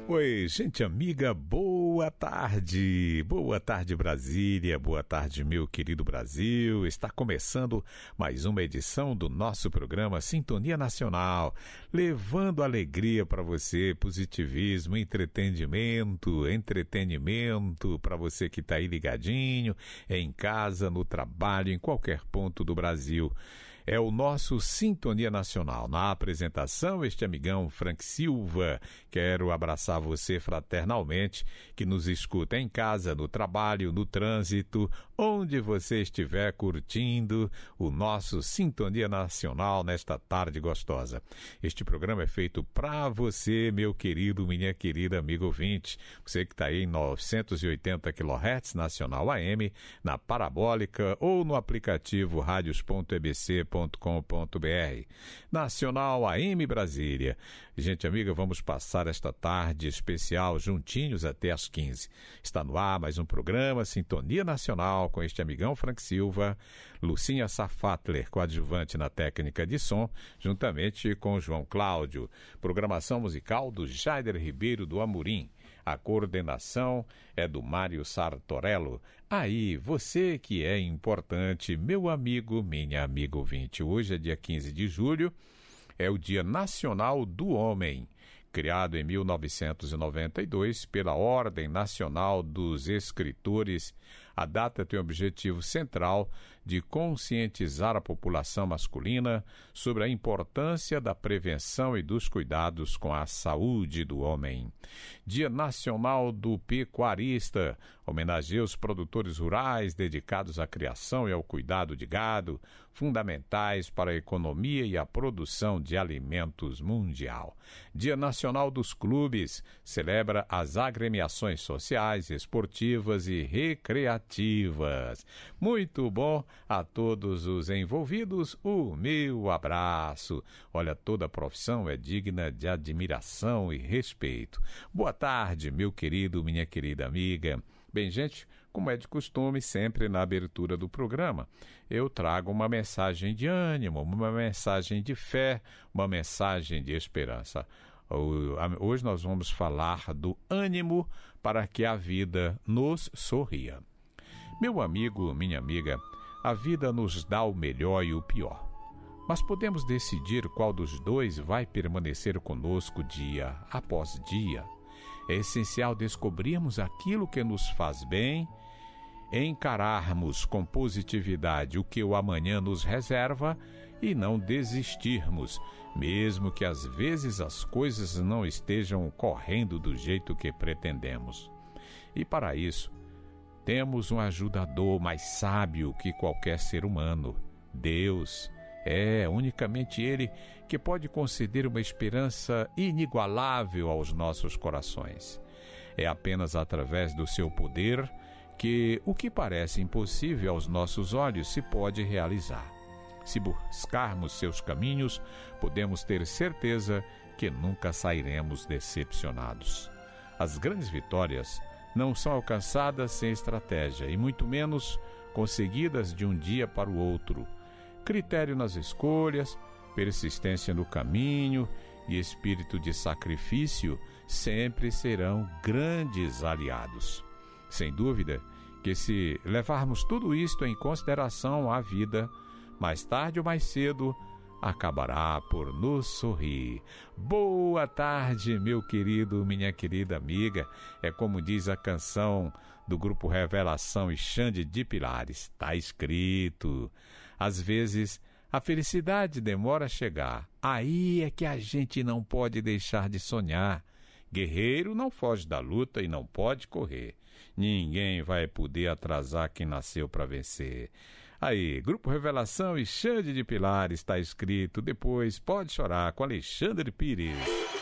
Oi, gente amiga, boa tarde Brasília, boa tarde meu querido Brasil. Está começando mais uma edição do nosso programa Sintonia Nacional, levando alegria para você, positivismo, entretenimento para você que está aí ligadinho, em casa, no trabalho, em qualquer ponto do Brasil. É o nosso Sintonia Nacional. Na apresentação, este amigão Frank Silva. Quero abraçar você fraternalmente, que nos escuta em casa, no trabalho, no trânsito, onde você estiver curtindo o nosso Sintonia Nacional nesta tarde gostosa. Este programa é feito para você, meu querido, minha querida amigo ouvinte. Você que está aí em 980 kHz nacional AM, na parabólica ou no aplicativo radios.ebc.com.br. Nacional AM Brasília. Gente amiga, vamos passar esta tarde especial juntinhos até às 15. Está no ar mais um programa Sintonia Nacional com este amigão Frank Silva, Lucinha Safatler, coadjuvante na técnica de som, juntamente com João Cláudio. Programação musical do Jaider Ribeiro do Amorim. A coordenação é do Mário Sartorello. Aí, você que é importante, meu amigo, minha amiga ouvinte. Hoje é dia 15 de julho, é o Dia Nacional do Homem. Criado em 1992 pela Ordem Nacional dos Escritores, a data tem o objetivo central de conscientizar a população masculina sobre a importância da prevenção e dos cuidados com a saúde do homem. Dia Nacional do Pecuarista, homenageia os produtores rurais dedicados à criação e ao cuidado de gado, fundamentais para a economia e a produção de alimentos mundial. Dia Nacional dos Clubes, celebra as agremiações sociais, esportivas e recreativas. Muito bom a todos os envolvidos, o meu abraço. Olha, toda profissão é digna de admiração e respeito. Boa tarde, meu querido, minha querida amiga. Bem, gente, como é de costume, sempre na abertura do programa, eu trago uma mensagem de ânimo, uma mensagem de fé, uma mensagem de esperança. Hoje nós vamos falar do ânimo para que a vida nos sorria. Meu amigo, minha amiga, a vida nos dá o melhor e o pior. Mas podemos decidir qual dos dois vai permanecer conosco dia após dia. É essencial descobrirmos aquilo que nos faz bem, encararmos com positividade o que o amanhã nos reserva e não desistirmos, mesmo que às vezes as coisas não estejam correndo do jeito que pretendemos. E para isso, temos um ajudador mais sábio que qualquer ser humano, Deus. É unicamente Ele que pode conceder uma esperança inigualável aos nossos corações. É apenas através do seu poder que o que parece impossível aos nossos olhos se pode realizar. Se buscarmos seus caminhos, podemos ter certeza que nunca sairemos decepcionados. As grandes vitórias não são alcançadas sem estratégia e muito menos conseguidas de um dia para o outro. Critério nas escolhas, persistência no caminho e espírito de sacrifício sempre serão grandes aliados. Sem dúvida que se levarmos tudo isto em consideração, a vida, mais tarde ou mais cedo, acabará por nos sorrir. Boa tarde, meu querido, minha querida amiga. É como diz a canção do grupo Revelação e Xande de Pilares. Está escrito. Às vezes, a felicidade demora a chegar. Aí é que a gente não pode deixar de sonhar. Guerreiro não foge da luta e não pode correr. Ninguém vai poder atrasar quem nasceu para vencer. Aí, Grupo Revelação e Xande de Pilares, está escrito. Depois pode chorar com Alexandre Pires.